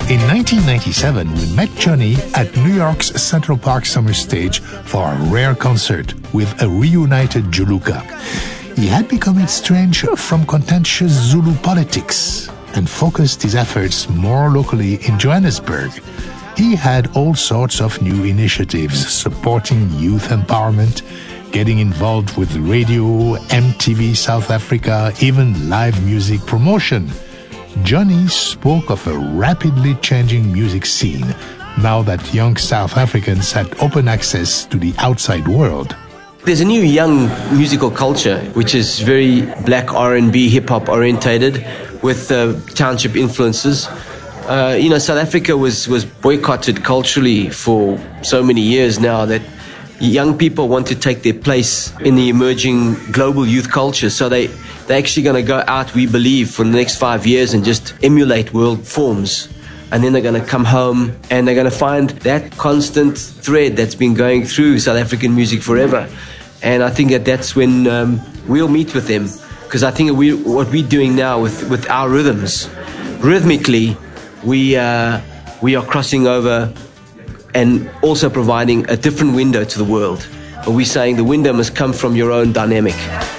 In 1997, we met Johnny at New York's Central Park Summer Stage for a rare concert with a reunited Juluka. He had become estranged from contentious Zulu politics and focused his efforts more locally in Johannesburg. He had all sorts of new initiatives supporting youth empowerment, getting involved with radio, MTV South Africa, even live music promotion. Johnny spoke of a rapidly changing music scene now that young South Africans had open access to the outside world. There's a new young musical culture which is very black R&B, hip-hop orientated with township influences. South Africa was boycotted culturally for so many years now that young people want to take their place in the emerging global youth culture. So they're actually going to go out, we believe, for the next 5 years and just emulate world forms. And then they're going to come home and they're going to find that constant thread that's been going through South African music forever. And I think that's when we'll meet with them. Because I think what we're doing now with our rhythms, rhythmically, we are crossing over and also providing a different window to the world. But we're saying the window must come from your own dynamic.